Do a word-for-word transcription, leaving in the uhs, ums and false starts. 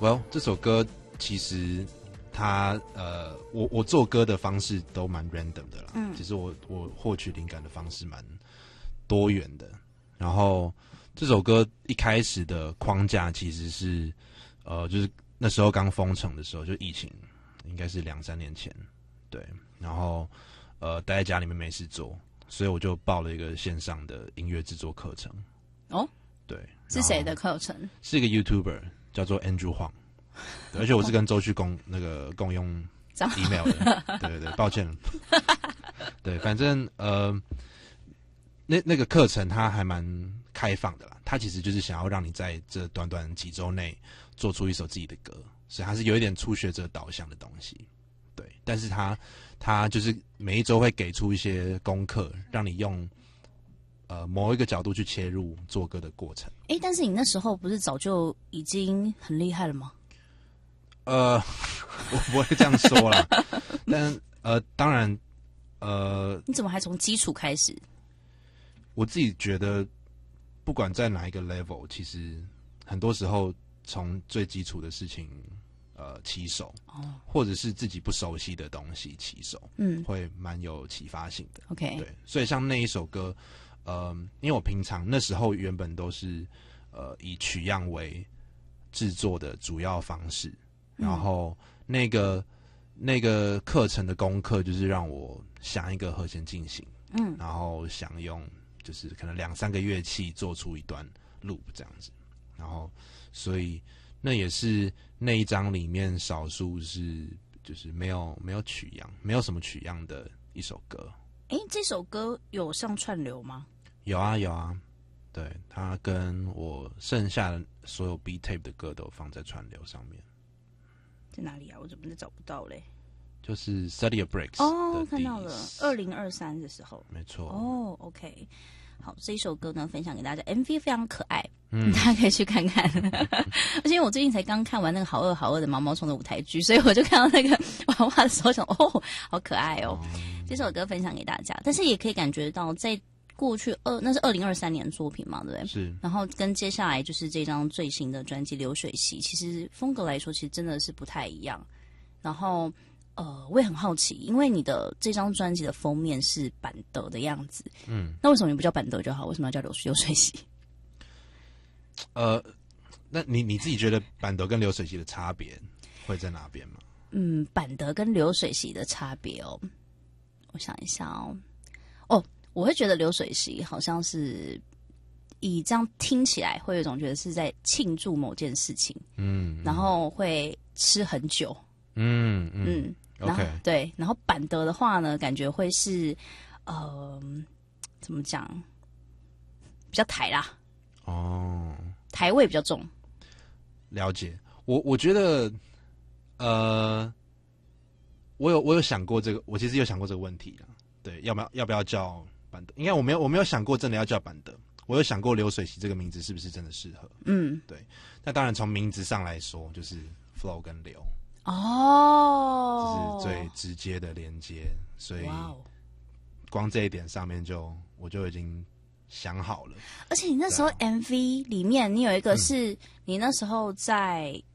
Well， 这首歌其实它呃，我我做歌的方式都蛮 random 的啦。嗯，其实我我获取灵感的方式蛮多元的。然后这首歌一开始的框架其实是呃，就是那时候刚封城的时候，就疫情应该是两三年前，对。然后呃，待在家里面没事做，所以我就报了一个线上的音乐制作课程。 哦， 对， 是谁的课程？ 是一个 YouTuber。叫做 Andrew Huang， 而且我是跟周旭共那个共用 email 的，对对对，抱歉了，对，反正呃，那那个课程它还蛮开放的啦，它其实就是想要让你在这短短几周内做出一首自己的歌，所以它是有一点初学者导向的东西，对，但是它它就是每一周会给出一些功课，让你用。呃，某一个角度去切入做歌的过程。 哎，但是你那时候不是早就已经很厉害了吗？ 呃，我不会这样说啦，但呃，当然，呃， 你怎么还从基础开始？ 我自己觉得，不管在哪一个 level， 其实很多时候从最基础的事情呃起手，哦，或者是自己不熟悉的东西起手，嗯，会蛮有启发性的。 OK， 对，所以像那一首歌。呃，因为我平常那时候原本都是呃以取样为制作的主要方式，嗯、然后那个那个课程的功课就是让我想一个和弦进行，嗯，然后想用就是可能两三个乐器做出一段 loop 这样子，然后所以那也是那一章里面少数是就是没有没有取样，没有什么取样的一首歌。 哎，这首歌有上串流吗？ 有啊有啊，对，他跟我剩下的所有 B tape 的歌都放在串流上面。 在哪里啊？我怎么都找不到嘞？ 就是 Study a Breaks 哦，看到了，二零二三的时候， 没错。 哦 ，OK， 好，这一首歌呢，分享给大家 ，M V 非常可爱，嗯，大家可以去看看。而且因为我最近才刚看完那个好饿好饿的毛毛虫的舞台剧，所以我就看到那个娃娃的时候想，哦，好可爱哦。嗯、这首歌分享给大家，但是也可以感觉到在过去二那是二零二三年的作品嘛，对不对？ 是。 然后跟接下来就是这张最新的专辑《流水席》，其实风格来说，其实真的是不太一样。然后。呃，我也很好奇，因为你的这张专辑的封面是板德的样子，嗯，那为什么你不叫板德就好？为什么要叫流水流水席？ 呃，那你你自己觉得板德跟流水席的差别会在哪边吗？ 嗯，板德跟流水席的差别哦，我想一下哦，哦，我会觉得流水席好像是以这样听起来会有一种觉得是在庆祝某件事情，嗯，然后会吃很久。嗯嗯嗯 ，OK， 对，然后板德的话呢，感觉会是，呃，怎么讲，比较台啦，哦，台味比较重。 了解，我我觉得，呃，我有我有想过这个，我其实有想过这个问题啦，对，要不要要不要叫板德？应该我没有我没有想过真的要叫板德，我有想过流水席这个名字是不是真的适合？嗯，对，那当然从名字上来说，就是 flow 跟流。 哦， 这是最直接的连接，所以光这一点上面就我就已经想好了。 而且你那时候 M V 里面，你有一个是、嗯、你那时候在